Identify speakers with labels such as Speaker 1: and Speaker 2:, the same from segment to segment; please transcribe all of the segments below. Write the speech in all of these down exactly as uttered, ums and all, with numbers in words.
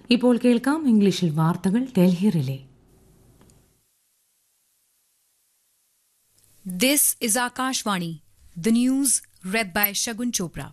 Speaker 1: ഇപ്പോൾ കേൾക്കാം ഇംഗ്ലീഷിൽ വാർത്തകൾ Delhi relay.
Speaker 2: This is Akashvani. The news read by Shagun Chopra.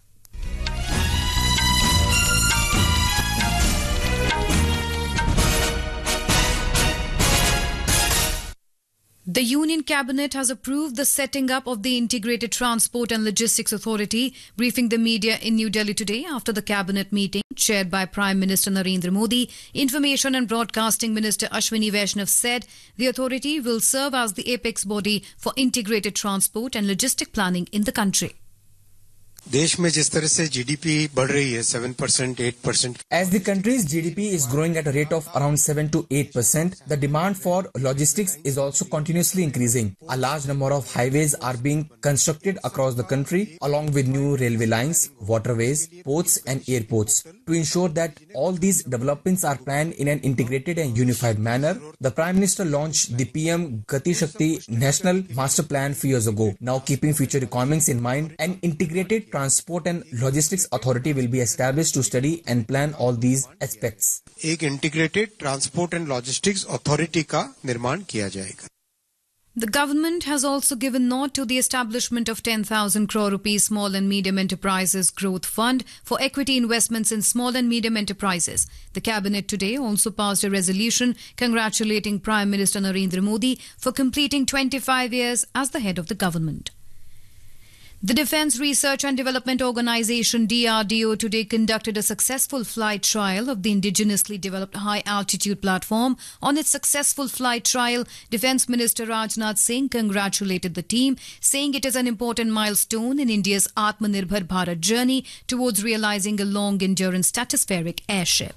Speaker 2: The Union Cabinet has approved the setting up of the Integrated Transport and Logistics Authority, briefing the media in New Delhi today after the Cabinet meeting chaired by Prime Minister Narendra Modi. Information and Broadcasting Minister Ashwini Vaishnav said the authority will serve as the apex body for integrated transport and logistic planning in the country.
Speaker 3: देश में जिस तरह से GDP बढ़ रही है seven percent, eight percent.
Speaker 4: As the country's G D P is growing at a rate of around seven to eight percent, the demand for logistics is also continuously increasing. A large number of highways are being constructed across the country, along with new railway lines, waterways, ports and airports. To ensure that all these developments are planned in an integrated and unified manner, the Prime Minister launched the P M Gati Shakti National Master Plan few years ago. Now, keeping future requirements in mind, an integrated Transport and Logistics Authority will be established to study and plan all these aspects.
Speaker 3: एक integrated transport and logistics authority का निर्माण किया जाएगा.
Speaker 2: The government has also given nod to the establishment of ten thousand crore rupees Small and Medium Enterprises Growth Fund for equity investments in small and medium enterprises. The Cabinet today also passed a resolution congratulating Prime Minister Narendra Modi for completing twenty-five years as the head of the government. The Defence Research and Development Organisation D R D O today conducted a successful flight trial of the indigenously developed high-altitude platform. On its successful flight trial, Defence Minister Rajnath Singh congratulated the team, saying it is an important milestone in India's Atmanirbhar Bharat journey towards realising a long-endurance stratospheric airship.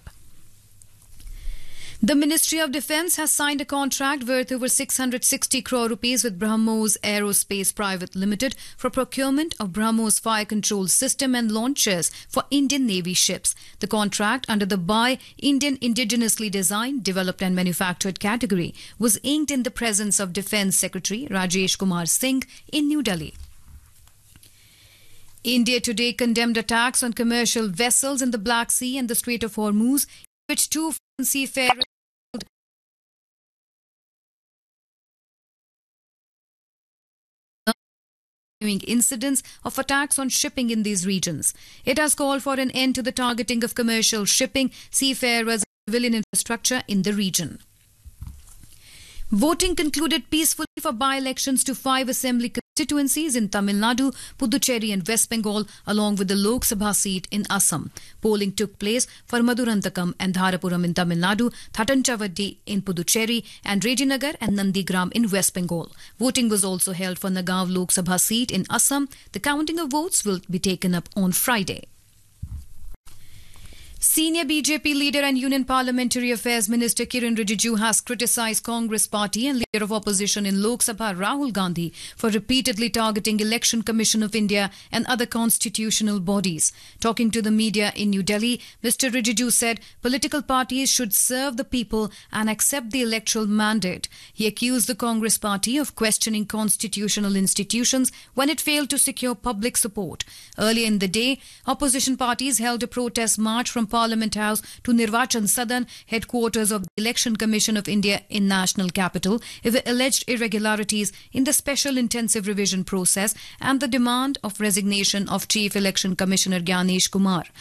Speaker 2: The Ministry of Defence has signed a contract worth over six hundred sixty crore rupees with BrahMos Aerospace Private Limited for procurement of BrahMos fire control system and launchers for Indian Navy ships. The contract under the Buy Indian Indigenously Designed, Developed and Manufactured category was inked in the presence of Defence Secretary Rajesh Kumar Singh in New Delhi. India today condemned attacks on commercial vessels in the Black Sea and the Strait of Hormuz, in which two foreign seafarers incidents of attacks on shipping in these regions. It has called for an end to the targeting of commercial shipping, seafarers and civilian infrastructure in the region. Voting concluded peacefully for by-elections to five assembly constituencies in Tamil Nadu, Puducherry and West Bengal, along with the Lok Sabha seat in Assam. Polling took place for Madurantakam and Dharapuram in Tamil Nadu, Thattanchavadi in Puducherry, and Rejinagar and Nandigram in West Bengal. Voting was also held for Nagaon Lok Sabha seat in Assam. The counting of votes will be taken up on Friday. Senior B J P leader and Union Parliamentary Affairs Minister Kiren Rijiju has criticised Congress party and leader of opposition in Lok Sabha Rahul Gandhi for repeatedly targeting Election Commission of India and other constitutional bodies. Talking to the media in New Delhi, Mister Rijiju said political parties should serve the people and accept the electoral mandate. He accused the Congress party of questioning constitutional institutions when it failed to secure public support. Earlier in the day, opposition parties held a protest march from Parliament House to Nirvachan Sadan, headquarters of the Election Commission of India in National Capital, with alleged irregularities in the special intensive revision process and the demand of resignation of Chief Election Commissioner Gyanesh Kumar.